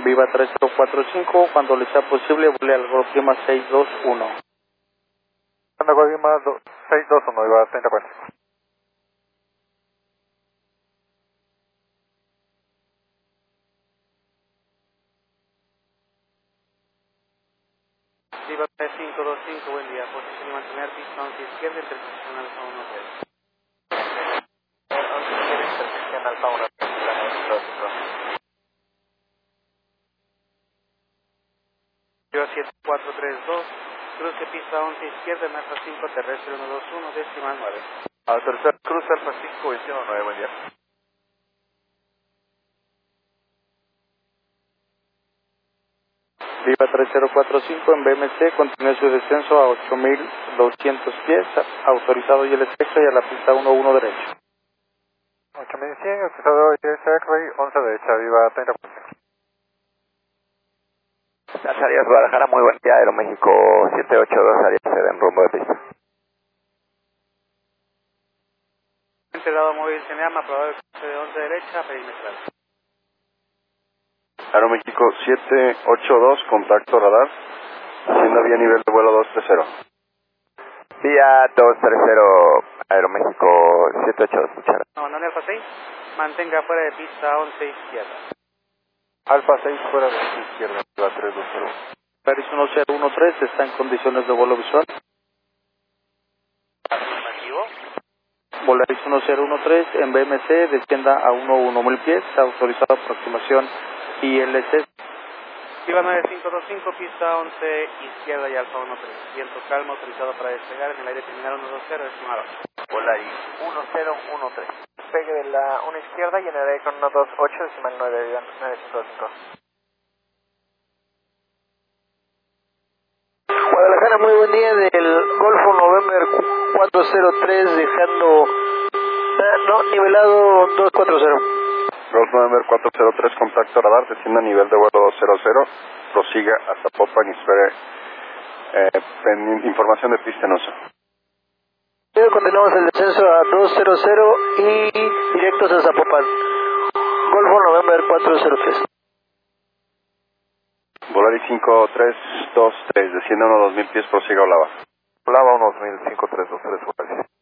Viva 3045, cuando le sea posible, vuele al Golf Lima 621. Anda, Golf Lima 621, Viva 3045. Viva 3525, buen día, posición y mantener pista 11 izquierda, intersección Alfa 13. 11 izquierda, intersección Alfa 13. Viva 7432, cruce pista 11 izquierda, Alfa 5 terrestre 121, decimal 9. Autorizar cruce Alfa 5, 219, buen día. Viva 3045 en BMC, continúe su descenso a 8200 pies, autorizado y el efecto y a la pista 11 derecho. 8100, autorizado y el X-Ray 11 derecha, Viva 3045. Las áreas Guadalajara, muy buen día, Aeroméxico 782, área sede en rumbo de pista. Integrado móvil CENEAMA, probable cruce de 11 derecha, perimetral. Aeroméxico 782, contacto radar, haciendo vía nivel de vuelo 230. Vía 230, Aeroméxico 782, muchas gracias. Abandone Alfa 6, mantenga fuera de pista 11 izquierda. Alfa 6 fuera de pista izquierda, Viva 320. Paris 1013 está en condiciones de vuelo visual. Afirmativo. Volaris 1013 en BMC, descienda a 11.000 pies, autorizado aproximación ILC. Viva 9525, pista 11 izquierda y Alfa 13. Viento calmo, autorizado para despegar en el aire terminal 120, estimado. Volaris 1013. Despegue de la 1 izquierda y en el aire con 128, decimal 9, Viva 9525. Guadalajara, muy buen día, del Golfo November 403, dejando nivelado 240. Golf November 403, contacto radar, descienda a nivel de vuelo 200, prosiga hasta Zapopan y espere información de pista en uso. Continuamos el descenso a 200 y directos a Zapopan. Golfo November 403. Volaris 5323, descienda a unos 2000 pies, prosiga Olava. Olava 1000, 5323, Volaris.